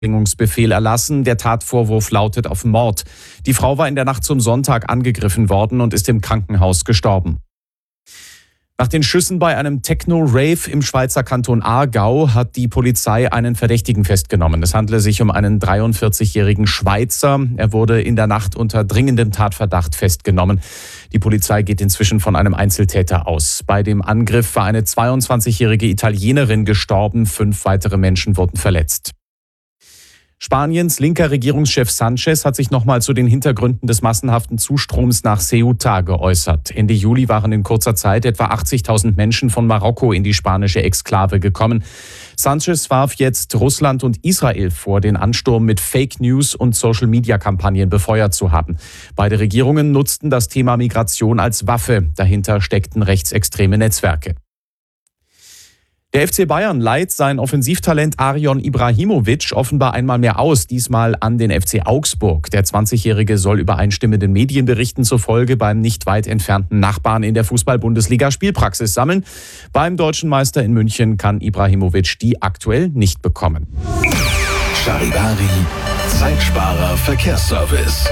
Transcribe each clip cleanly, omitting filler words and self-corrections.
Befehl erlassen. Der Tatvorwurf lautet auf Mord. Die Frau war in der Nacht zum Sonntag angegriffen worden und ist im Krankenhaus gestorben. Nach den Schüssen bei einem Techno-Rave im Schweizer Kanton Aargau hat die Polizei einen Verdächtigen festgenommen. Es handele sich um einen 43-jährigen Schweizer. Er wurde in der Nacht unter dringendem Tatverdacht festgenommen. Die Polizei geht inzwischen von einem Einzeltäter aus. Bei dem Angriff war eine 22-jährige Italienerin gestorben. 5 weitere Menschen wurden verletzt. Spaniens linker Regierungschef Sanchez hat sich nochmal zu den Hintergründen des massenhaften Zustroms nach Ceuta geäußert. Ende Juli waren in kurzer Zeit etwa 80.000 Menschen von Marokko in die spanische Exklave gekommen. Sanchez warf jetzt Russland und Israel vor, den Ansturm mit Fake News und Social-Media-Kampagnen befeuert zu haben. Beide Regierungen nutzten das Thema Migration als Waffe. Dahinter steckten rechtsextreme Netzwerke. Der FC Bayern leiht sein Offensivtalent Arion Ibrahimovic offenbar einmal mehr aus, diesmal an den FC Augsburg. Der 20-Jährige soll über einstimmenden Medienberichten zufolge beim nicht weit entfernten Nachbarn in der Fußball-Bundesliga Spielpraxis sammeln. Beim deutschen Meister in München kann Ibrahimovic die aktuell nicht bekommen. Charivari, Zeitsparer Verkehrsservice.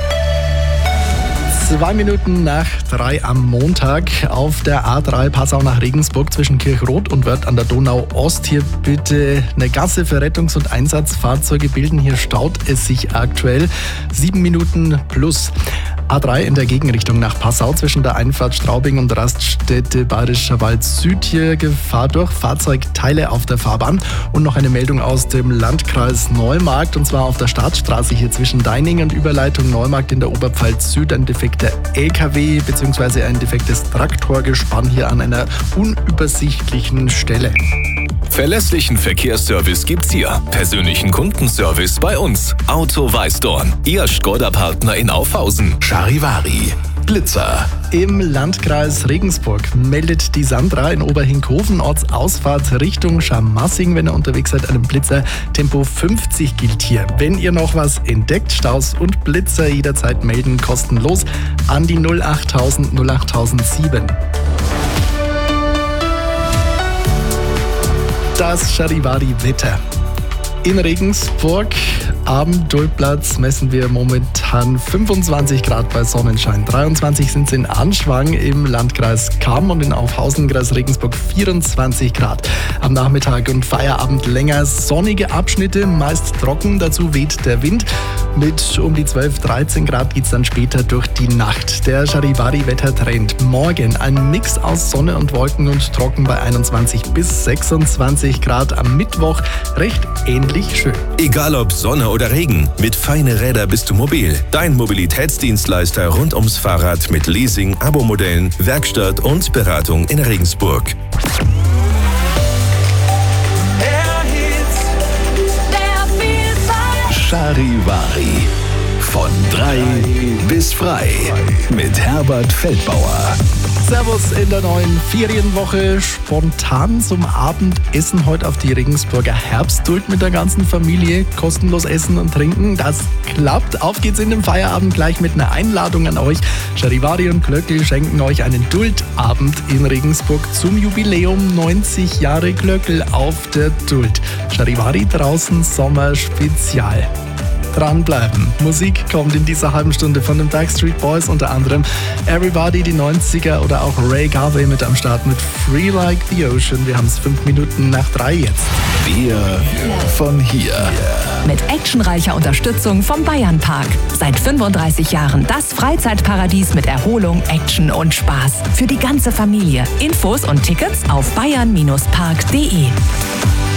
2 Minuten nach 3 am Montag auf der A3 Passau nach Regensburg zwischen Kirchroth und Wörth an der Donau Ost. Hier bitte eine Gasse für Rettungs- und Einsatzfahrzeuge bilden. Hier staut es sich aktuell 7 Minuten plus. A3 in der Gegenrichtung nach Passau zwischen der Einfahrt Straubing und Raststätte Bayerischer Wald Süd. Hier Gefahr durch Fahrzeugteile auf der Fahrbahn. Und noch eine Meldung aus dem Landkreis Neumarkt, und zwar auf der Startstraße hier zwischen Deining und Überleitung Neumarkt in der Oberpfalz Süd. Ein defekter LKW bzw. ein defektes Traktorgespann hier an einer unübersichtlichen Stelle. Verlässlichen Verkehrsservice gibt's hier. Persönlichen Kundenservice bei uns. Auto Weißdorn. Ihr Škoda-Partner in Aufhausen. Charivari. Blitzer. Im Landkreis Regensburg meldet die Sandra in Oberhinkhofen Ortsausfahrt Richtung Scharmassing. Wenn ihr unterwegs seid, einem Blitzer. Tempo 50 gilt hier. Wenn ihr noch was entdeckt, Staus und Blitzer jederzeit melden, kostenlos an die 08000 08007. Das Charivari-Wetter. In Regensburg am Dultplatz messen wir momentan 25 Grad bei Sonnenschein. 23 sind es in Anschwang im Landkreis Cham und in Aufhausen, Kreis Regensburg 24 Grad. Am Nachmittag und Feierabend länger sonnige Abschnitte, meist trocken, dazu weht der Wind. Mit um die 12, 13 Grad geht es dann später durch die Nacht. Der Charivari-Wettertrend. Morgen ein Mix aus Sonne und Wolken und trocken bei 21 bis 26 Grad. Am Mittwoch recht ähnlich schön. Egal ob Sonne oder Regen, mit Feine Räder bist du mobil. Dein Mobilitätsdienstleister rund ums Fahrrad mit Leasing, Abo-Modellen, Werkstatt und Beratung in Regensburg. Charivari. Von 3 bis frei. Mit Herbert Feldbauer. Servus in der neuen Ferienwoche. Spontan zum Abendessen heute auf die Regensburger Herbstduld mit der ganzen Familie. Kostenlos essen und trinken. Das klappt. Auf geht's in den Feierabend gleich mit einer Einladung an euch. Charivari und Glöckl schenken euch einen Duldabend in Regensburg zum Jubiläum 90 Jahre Glöckl auf der Duld. Charivari draußen Sommerspezial. Dranbleiben. Musik kommt in dieser halben Stunde von den Backstreet Boys, unter anderem Everybody, die 90er oder auch Ray Garvey mit am Start mit Free Like the Ocean. Wir haben es 5 Minuten nach 3 jetzt. Wir von hier. Mit actionreicher Unterstützung vom Bayernpark. Seit 35 Jahren das Freizeitparadies mit Erholung, Action und Spaß. Für die ganze Familie. Infos und Tickets auf bayern-park.de.